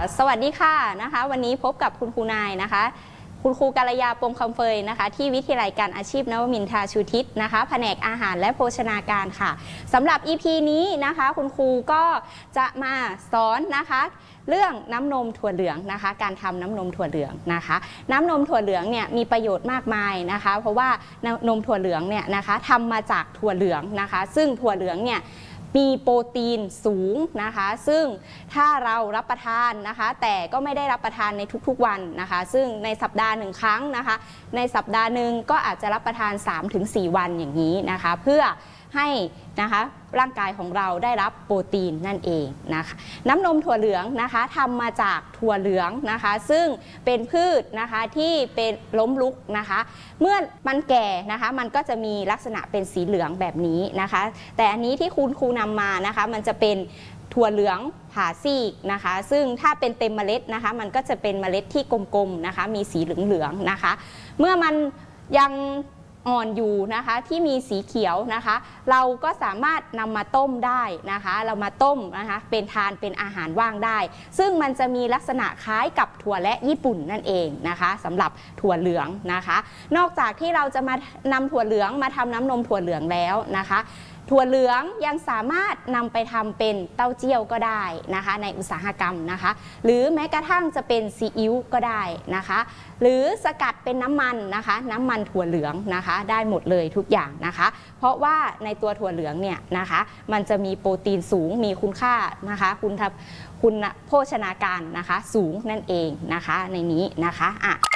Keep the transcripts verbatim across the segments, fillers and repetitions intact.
สวัสดีค่ะนะคะวันนี้พบกับคุณครูนายนะคะคุณครูกัลยาปงคำเฟยนะคะที่วิทยาลัยการอาชีพนวมินทราชูทิศนะคะแผนกอาหารและโภชนาการค่ะสำหรับ อี พี นี้นะคะคุณครูก็จะมาสอนนะคะเรื่องน้ำนมถั่วเหลืองนะคะการทำน้ำนมถั่วเหลืองนะคะน้ำนมถั่วเหลืองเนี่ยมีประโยชน์มากมายนะคะเพราะว่านมถั่วเหลืองเนี่ยนะคะทำมาจากถั่วเหลืองนะคะซึ่งถั่วเหลืองเนี่ยมีโปรตีนสูงนะคะซึ่งถ้าเรารับประทานนะคะแต่ก็ไม่ได้รับประทานในทุกๆวันนะคะซึ่งในสัปดาห์หนึ่งครั้งนะคะในสัปดาห์หนึ่งก็อาจจะรับประทาน สามถึงสี่ วันอย่างนี้นะคะเพื่อให้นะคะร่างกายของเราได้รับโปรตีนนั่นเองนะคะน้ำนมถั่วเหลืองนะคะทำมาจากถั่วเหลืองนะคะซึ่งเป็นพืชนะคะที่เป็นล้มลุกนะคะเมื่อมันแก่นะคะมันก็จะมีลักษณะเป็นสีเหลืองแบบนี้นะคะแต่อันนี้ที่คุณครูนำมานะคะมันจะเป็นถั่วเหลืองผ่าซีกนะคะซึ่งถ้าเป็นเต็มเมล็ดนะคะมันก็จะเป็นเมล็ดที่กลมๆนะคะมีสีเหลืองๆนะคะเมื่อมันยังอ่อนอยู่นะคะที่มีสีเขียวนะคะเราก็สามารถนำมาต้มได้นะคะเรามาต้มนะคะเป็นทานเป็นอาหารว่างได้ซึ่งมันจะมีลักษณะคล้ายกับถั่วและญี่ปุ่นนั่นเองนะคะสำหรับถั่วเหลืองนะคะนอกจากที่เราจะมานำถั่วเหลืองมาทำน้ำนมถั่วเหลืองแล้วนะคะถั่วเหลืองยังสามารถนำไปทำเป็นเต้าเจี้ยวก็ได้นะคะในอุตสาหกรรมนะคะหรือแม้กระทั่งจะเป็นซีอิ๊วก็ได้นะคะหรือสกัดเป็นน้ำมันนะคะน้ำมันถั่วเหลืองนะคะได้หมดเลยทุกอย่างนะคะเพราะว่าในตัวถั่วเหลืองเนี่ยนะคะมันจะมีโปรตีนสูงมีคุณค่านะคะคุณคุณโภชนาการนะคะสูงนั่นเองนะคะในนี้นะคะอ่ะ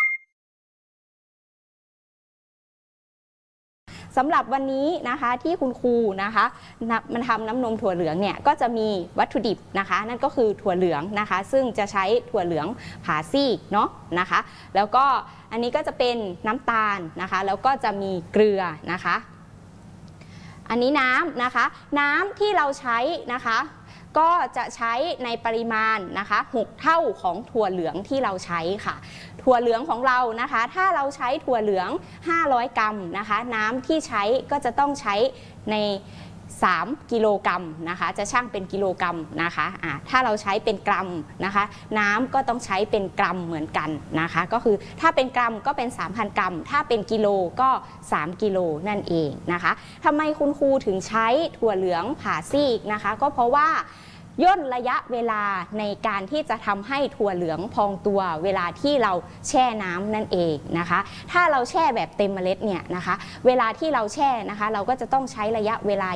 สำหรับวันนี้นะคะที่คุณครูนะคะมันทำน้ำนมถั่วเหลืองเนี่ยก็จะมีวัตถุดิบนะคะนั่นก็คือถั่วเหลืองนะคะซึ่งจะใช้ถั่วเหลืองผ่าซีกเนาะนะคะแล้วก็อันนี้ก็จะเป็นน้ำตาลนะคะแล้วก็จะมีเกลือนะคะอันนี้น้ำนะคะน้ำที่เราใช้นะคะก็จะใช้ในปริมาณนะคะหกเท่าของถั่วเหลืองที่เราใช้ค่ะถั่วเหลืองของเรานะคะถ้าเราใช้ถั่วเหลืองห้าร้อยกรัมนะคะน้ำที่ใช้ก็จะต้องใช้ในสามกิโลกรัมนะคะจะชั่งเป็นกิโลกรัมนะคะอ่าถ้าเราใช้เป็นกรัมนะคะน้ำก็ต้องใช้เป็นกรัมเหมือนกันนะคะก็คือถ้าเป็นกรัมก็เป็น สามพัน กรัมถ้าเป็นกิโลก็สามกิโลนั่นเองนะคะทำไมคุณครูถึงใช้ถั่วเหลืองผ่าซีกนะคะก็เพราะว่าย่นระยะเวลาในการที่จะทำให้ถั่วเหลืองพองตัวเวลาที่เราแช่น้ำนั่นเองนะคะถ้าเราแช่แบบเต็มเมล็ดเนี่ยนะคะเวลาที่เราแช่นะคะเราก็จะต้องใช้ระยะเวลา